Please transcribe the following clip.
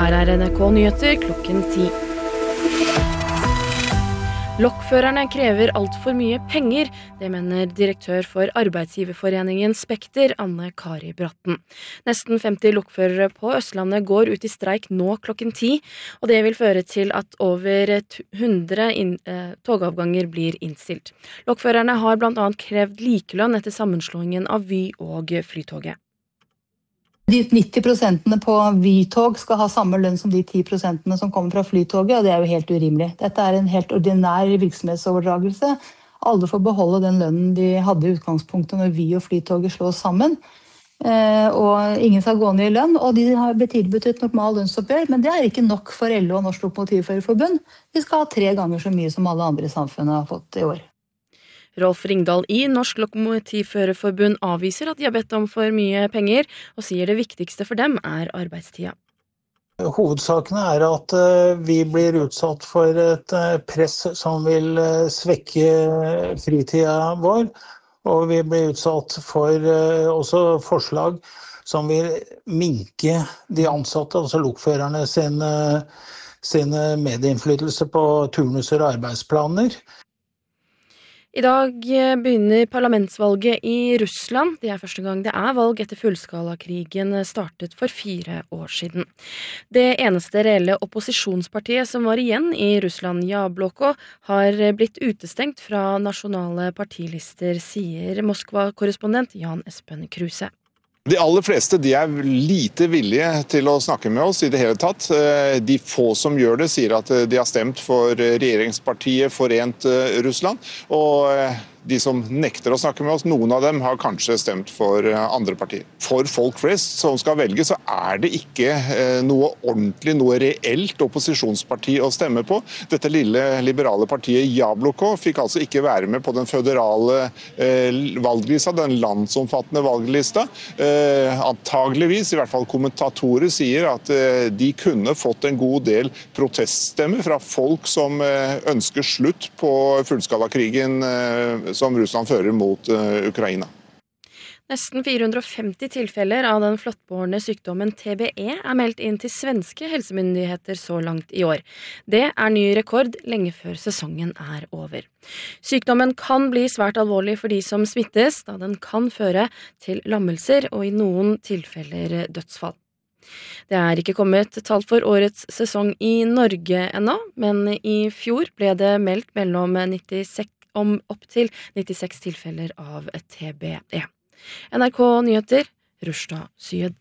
Her NRK Nyheter klokken 10. Lokførerne krever alt for mye penger, det mener direktør for Arbeidsgiverforeningen Spekter, Anne Kari Bratten. Nesten 50 lokførere på Østlandet går ut i streik nå klokken 10, og det vil føre til at over 100 togavganger blir innstilt. Lokførerne har blant annet krevd likelønn etter sammenslåingen av Vy og Flytoget. De 90% på Vy-tog skal ha samme lønn som de 10% som kommer fra Flytoget, og det er jo helt urimelig. Dette er en helt ordinær virksomhetsoverdragelse. Alle får beholde den lønnen de hadde i utgangspunktet når Vy og Flytoget slås sammen. Og ingen skal gå ned i lønn, og de har blitt tilbudt et normal lønnsoppgjør, men det er ikke nok for LO og Norsk Lokomotivførerforbund. De skal ha 3 ganger så mye som alle andre i samfunnet har fått i år. Rolf Ringdal i Norsk Lokomotivførerforbund avviser at de har bedt om for mye penger, og sier det viktigste for dem er arbeidstida. Hovedsakene er at vi blir utsatt for et press som vil svekke fritida vår, og vi blir utsatt for også forslag som vil minke de ansatte, altså lokførerne sin medinnflytelse på turnuser og arbeidsplaner. I dag begynner parlamentsvalget i Russland. Det er første gang det er valg etter fullskalakrigen startet for 4 år siden. Det eneste reelle opposisjonspartiet som var igjen i Russland, Jabloko, har blitt utestengt fra nasjonale partilister, sier Moskva-korrespondent Jan Espen Kruse. De aller fleste de er lite villige til å snakke med oss i det hele tatt. De få som gjør det sier at de har stemt for regjeringspartiet Forent Russland, og de som nekter å snakke med oss, noen av dem har kanskje stemt for andre partier. For folk flest som skal velge, så er det ikke noe ordentlig, noe reelt opposisjonsparti å stemme på. Dette lille liberale partiet Jabloko fikk altså ikke være med på den føderale valglista, den landsomfattende valglista. Antageligvis, i hvert fall kommentatorer sier at de kunne fått en god del proteststemmer fra folk som ønsker slutt på fullskalakrigen som Russland fører mot Ukraina. Nesten 450 tilfeller av den flåttbårne sykdommen TBE er meldt inn til svenske helsemyndigheter så langt i år. Det er ny rekord lenge før sesongen er over. Sykdommen kan bli svært alvorlig for de som smittes, da den kan føre til lammelser og i noen tilfeller dødsfall. Det er ikke kommet tall for årets sesong i Norge ennå, men i fjor ble det meldt om opp til 96 tilfeller av TBE. NRK Nyheter, Rushda Syed.